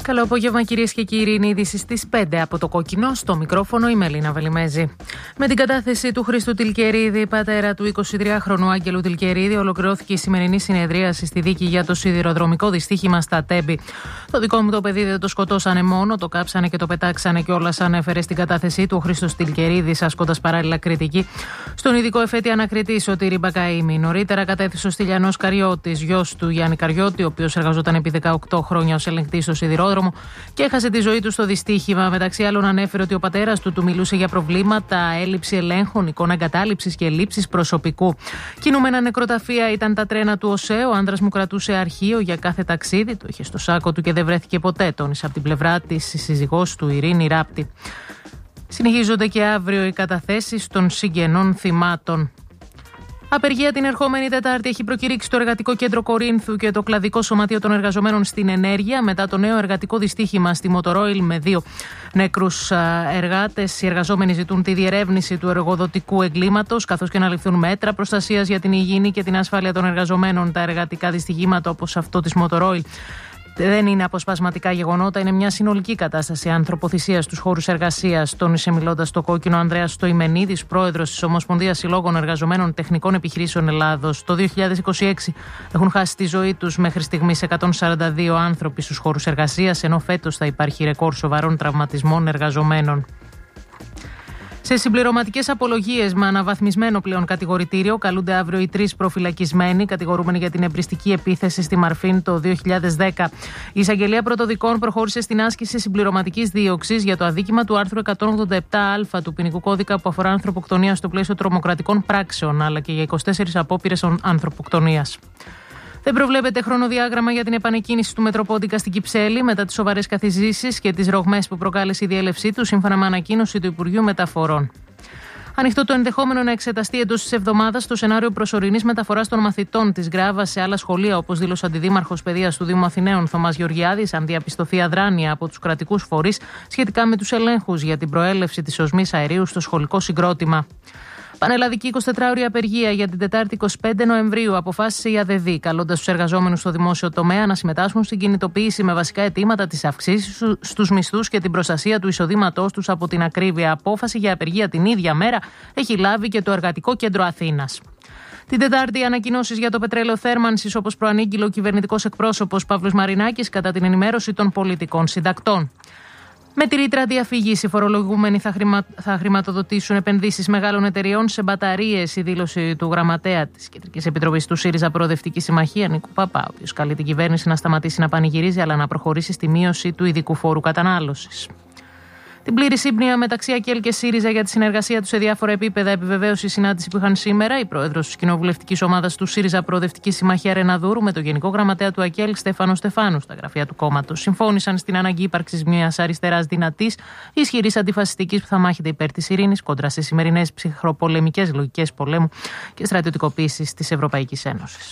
Καλό απόγευμα, κυρίες και κύριοι. Είναι είδηση στις 5 από το Κόκκινο. Στο μικρόφωνο η Μελίνα Βελιμέζη. Με την κατάθεση του Χρήστου Τιλκερίδη, πατέρα του 23χρονου Άγγελου Τιλκερίδη, ολοκληρώθηκε η σημερινή συνεδρίαση στη δίκη για το σιδηροδρομικό δυστύχημα στα Τέμπη. Το δικό μου το παιδί δεν το σκοτώσανε μόνο, το κάψανε και το πετάξανε κιόλας, ανέφερε στην κατάθεσή του ο Χρήστος Τιλκερίδης, ασκώντας παράλληλα κριτική στον ειδικό εφέτη ανακριτή Σωτήρη Μπακαΐμη. Νωρίτερα κατέθεσε ο Στυλιανός Καριώτης, γιος του Γιάννη Καριώτη, ο οποίος εργαζόταν επί 18 χρόνια ως ελεγκτής στο σιδηρόδρομο και έχασε τη ζωή του στο δυστύχημα. Μεταξύ άλλων, ανέφερε ότι ο πατέρας του μιλούσε για προβλήματα, έλλειψη ελέγχων, εικόνα εγκατάλειψης και ελλείψης προσωπικού. Κινούμενα νεκροταφεία ήταν τα τρένα του ΟΣΕ. Ο άντρας μου κρατούσε αρχείο για κάθε ταξίδι, το είχε στο σάκο του και δεν βρέθηκε ποτέ, τόνισε από την πλευρά της η σύζυγός του Ειρήνη Ράπτη. Συνεχίζονται και αύριο οι καταθέσεις των συγγενών θυμάτων. Απεργία την ερχόμενη Τετάρτη έχει προκηρύξει το Εργατικό Κέντρο Κορίνθου και το Κλαδικό Σωματείο των Εργαζομένων στην Ενέργεια μετά το νέο εργατικό δυστύχημα στη Μοτορόιλ με 2 νεκρούς εργάτες. Οι εργαζόμενοι ζητούν τη διερεύνηση του εργοδοτικού εγκλήματος, καθώς και να ληφθούν μέτρα προστασίας για την υγιεινή και την ασφάλεια των εργαζομένων. Τα εργατικά δυστυχήματα, όπως αυτό της Μοτορόιλ, δεν είναι αποσπασματικά γεγονότα, είναι μια συνολική κατάσταση ανθρωποθυσίας στους χώρους εργασίας, τόνισε μιλώντας στο Κόκκινο Ανδρέας Στοημενίδης, πρόεδρος της Ομοσπονδίας Συλλόγων Εργαζομένων Τεχνικών Επιχειρήσεων Ελλάδος. Το 2026 έχουν χάσει τη ζωή τους μέχρι στιγμής 142 άνθρωποι στους χώρους εργασίας, ενώ φέτος θα υπάρχει ρεκόρ σοβαρών τραυματισμών εργαζομένων. Σε συμπληρωματικές απολογίες με αναβαθμισμένο πλέον κατηγορητήριο καλούνται αύριο οι 3 προφυλακισμένοι κατηγορούμενοι για την εμπριστική επίθεση στη Μαρφίν το 2010. Η Εισαγγελία Πρωτοδικών προχώρησε στην άσκηση συμπληρωματικής δίωξης για το αδίκημα του άρθρου 187α του Ποινικού Κώδικα που αφορά ανθρωποκτονία στο πλαίσιο τρομοκρατικών πράξεων, αλλά και για 24 απόπειρες ανθρωποκτονίας. Δεν προβλέπεται χρονοδιάγραμμα για την επανεκκίνηση του Μετροπόντικα στην Κυψέλη μετά τις σοβαρές καθιζήσεις και τις ρογμές που προκάλεσε η διέλευσή του, σύμφωνα με ανακοίνωση του Υπουργείου Μεταφορών. Ανοιχτό το ενδεχόμενο να εξεταστεί εντός της εβδομάδας το σενάριο προσωρινής μεταφοράς των μαθητών της Γκράβας σε άλλα σχολεία, όπως δήλωσε ο Αντιδήμαρχος Παιδείας του Δήμου Αθηναίων Θωμάς Γεωργιάδης, αν διαπιστωθεί αδράνεια από τους κρατικούς φορείς σχετικά με τους ελέγχους για την προέλευση της οσμής αερίου στο σχολικό συγκρότημα. Πανελλαδική 24ωρη απεργία για την Τετάρτη 25 Νοεμβρίου αποφάσισε η ΑΔΕΔΗ, καλώντας τους εργαζόμενους στο δημόσιο τομέα να συμμετάσχουν στην κινητοποίηση με βασικά αιτήματα της αυξήσης στους μισθούς και την προστασία του εισοδήματός τους από την ακρίβεια. Απόφαση για απεργία την ίδια μέρα έχει λάβει και το Εργατικό Κέντρο Αθήνας. Την Τετάρτη, οι ανακοινώσεις για το πετρέλαιο θέρμανσης, όπως προανήγγειλε ο κυβερνητικός εκπρόσωπος Παύλος Μαρινάκης κατά την ενημέρωση των πολιτικών συντακτών. Με τη ρήτρα διαφυγής, οι φορολογούμενοι θα χρηματοδοτήσουν επενδύσεις μεγάλων εταιριών σε μπαταρίες. Η δήλωση του γραμματέα της Κεντρικής Επιτροπής του ΣΥΡΙΖΑ Προοδευτική Συμμαχία, Νίκου Παπά, ο οποίος καλεί την κυβέρνηση να σταματήσει να πανηγυρίζει, αλλά να προχωρήσει στη μείωση του ειδικού φόρου κατανάλωσης. Την πλήρη σύμπνοια μεταξύ ΑΚΕΛ και ΣΥΡΙΖΑ για τη συνεργασία του σε διάφορα επίπεδα επιβεβαίωσε η συνάντηση που είχαν σήμερα η πρόεδρος της κοινοβουλευτικής ομάδας του ΣΥΡΙΖΑ Προοδευτική Συμμαχία Ρεναδούρου με τον Γενικό Γραμματέα του ΑΚΕΛ Στέφανο Στεφάνου στα γραφεία του κόμματος. Συμφώνησαν στην ανάγκη ύπαρξης μιας αριστεράς δυνατής, ισχυρής αντιφασιστικής που θα μάχεται υπέρ της ειρήνης κόντρα σε σημερινές ψυχροπολεμικές λογικές πολέμου και στρατιωτικοποίησης της Ευρωπαϊκής Ένωσης.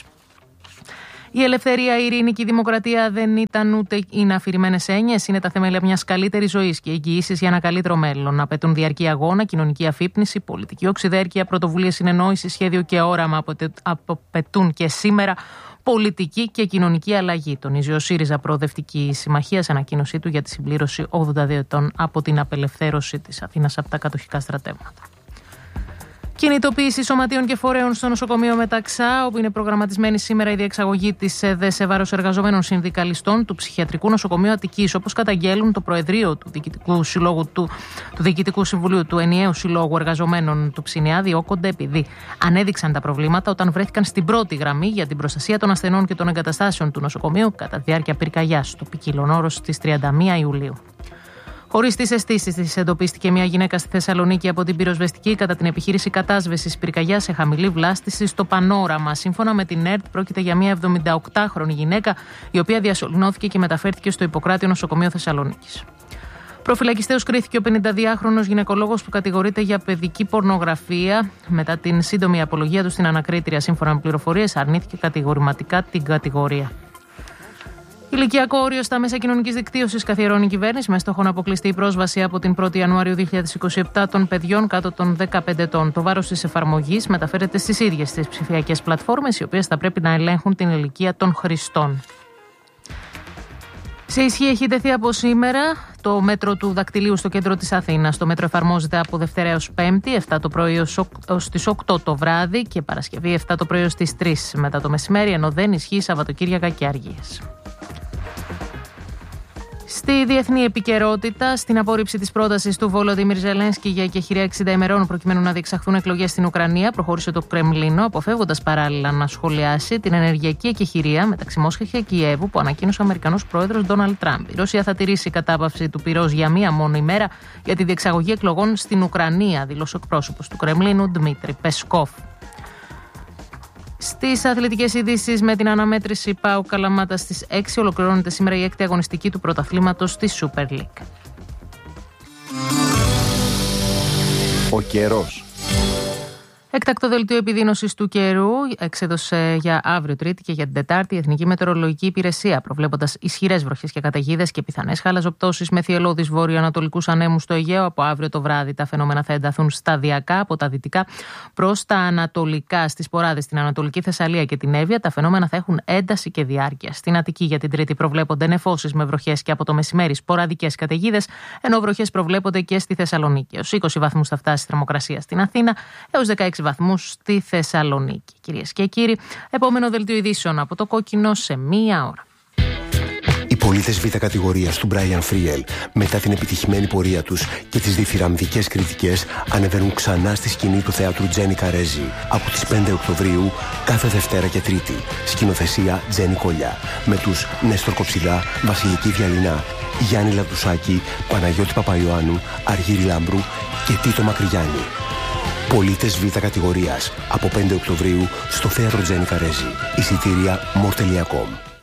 Η ελευθερία, η ειρήνη και η δημοκρατία δεν ήταν ούτε είναι αφηρημένες έννοιες, είναι τα θεμέλια μιας καλύτερης ζωής και εγγυήσεις για ένα καλύτερο μέλλον. Απαιτούν διαρκή αγώνα, κοινωνική αφύπνιση, πολιτική οξυδέρκεια, πρωτοβουλίες συνεννόησης, σχέδιο και όραμα. Απαιτούν και σήμερα πολιτική και κοινωνική αλλαγή, τονίζει ο ΣΥΡΙΖΑ Προοδευτική Συμμαχία σε ανακοίνωσή του για τη συμπλήρωση 82 ετών από την απελευθέρωση της Αθήνας από τα κατοχικά στρατεύματα. Κινητοποίηση σωματείων και φορέων στο νοσοκομείο Μεταξά, όπου είναι προγραμματισμένη σήμερα η διεξαγωγή της ΕΔΕ σε βάρος εργαζομένων συνδικαλιστών του Ψυχιατρικού Νοσοκομείου Αττικής, όπως καταγγέλουν το Προεδρείο του Διοικητικού Συμβουλίου του Ενιαίου Συλλόγου Εργαζομένων του Ψινιά, διώκονται επειδή ανέδειξαν τα προβλήματα όταν βρέθηκαν στην πρώτη γραμμή για την προστασία των ασθενών και των εγκαταστάσεων του νοσοκομείου κατά τη διάρκεια πυρκαγιάς στο Ποικιλονόρος στις 31 Ιουλίου. Χωρίς τις αισθήσεις της, εντοπίστηκε μια γυναίκα στη Θεσσαλονίκη από την πυροσβεστική κατά την επιχείρηση κατάσβεσης πυρκαγιάς σε χαμηλή βλάστηση στο Πανόραμα. Σύμφωνα με την ΕΡΤ, πρόκειται για μια 78χρονη γυναίκα, η οποία διασωληνώθηκε και μεταφέρθηκε στο Ιπποκράτιο Νοσοκομείο Θεσσαλονίκης. Προφυλακιστέως κρίθηκε ο 52χρονος γυναικολόγος που κατηγορείται για παιδική πορνογραφία. Μετά την σύντομη απολογία του στην ανακρίτρια, σύμφωνα με πληροφορίες, αρνήθηκε κατηγορηματικά την κατηγορία. Ηλικιακό όριο στα μέσα κοινωνικής δικτύωσης καθιερώνει η κυβέρνηση με στόχο να αποκλειστεί η πρόσβαση από την 1η Ιανουαρίου 2027 των παιδιών κάτω των 15 ετών. Το βάρος της εφαρμογής μεταφέρεται στις ίδιες τις ψηφιακές πλατφόρμες, οι οποίες θα πρέπει να ελέγχουν την ηλικία των χρηστών. Σε ισχύ έχει τεθεί από σήμερα το μέτρο του δακτυλίου στο κέντρο της Αθήνας. Το μέτρο εφαρμόζεται από Δευτέρα έως Πέμπτη, 7 το πρωί ως τις 8 το βράδυ και Παρασκευή 7 το πρωί ως τις 3 μετά το μεσημέρι, ενώ δεν ισχύει Σαββατοκύριακα και Αργίες. Στη διεθνή επικαιρότητα, στην απόρριψη της πρότασης του Βολοντίμιρ Ζελένσκι για εκεχηρία 60 ημερών προκειμένου να διεξαχθούν εκλογές στην Ουκρανία, προχώρησε το Κρεμλίνο, αποφεύγοντας παράλληλα να σχολιάσει την ενεργειακή εκεχηρία μεταξύ Μόσχας και Κιέβου που ανακοίνωσε ο Αμερικανός πρόεδρος Ντόναλντ Τραμπ. Η Ρωσία θα τηρήσει κατάπαυση του πυρός για μία μόνο ημέρα για τη διεξαγωγή εκλογών στην Ουκρανία, δήλωσε ο εκπρόσωπος του Κρεμλίνου Ντμίτρι Πεσκόφ. Στις αθλητικές ειδήσεις, με την αναμέτρηση ΠΑΟΚ Καλαμάτα στις 6 ολοκληρώνεται σήμερα η έκτη αγωνιστική του πρωταθλήματος της Super League. Ο καιρός. Έκτακτο δελτίο επιδείνωσης του καιρού εξέδωσε για αύριο Τρίτη και για την Τετάρτη η Εθνική Μετεωρολογική Υπηρεσία, προβλέποντας ισχυρές βροχές και καταιγίδες και πιθανές χαλαζοπτώσεις με θυελλώδεις βορειοανατολικούς ανέμους στο Αιγαίο. Από αύριο το βράδυ τα φαινόμενα θα ενταθούν σταδιακά από τα δυτικά προς τα ανατολικά. Στις Ποράδες, στην Ανατολική Θεσσαλία και την Εύβοια, τα φαινόμενα θα έχουν ένταση και διάρκεια. Στην Αττική για την Τρίτη προβλέπονται νεφώσεις με βροχές και από το μεσημέρι σποραδικές καταιγίδες, ενώ βροχές προβλέπονται και στη Θεσσαλονίκη. Έως 20 βαθμούς θα φτάσει η θερμοκρασία στην Αθήνα, έως 16 βαθμούς στη Θεσσαλονίκη. Κυρίες και κύριοι, επόμενο δελτίο ειδήσεων από το Κόκκινο σε μία ώρα. Οι πολίτες Β' κατηγορίας του Μπράιαν Φρίελ, μετά την επιτυχημένη πορεία τους και τις διθυραμβικές κριτικές, ανεβαίνουν ξανά στη σκηνή του θεάτρου Τζένι Καρέζη από τις 5 Οκτωβρίου, κάθε Δευτέρα και Τρίτη. Σκηνοθεσία Τζένι Κολιά, με τους Νέστορ Κοψιδά, Βασιλική Διαλυνά, Γιάννη Λαμπτουσάκη, Παναγιώτη Παπαϊωάννου, Αργύρη Λάμπρου και Τίτο Μακρυγιάννη. Πολίτες Β' κατηγορίας από 5 Οκτωβρίου στο θέατρο Τζένι Καρέζη. Εισιτήρια more.com.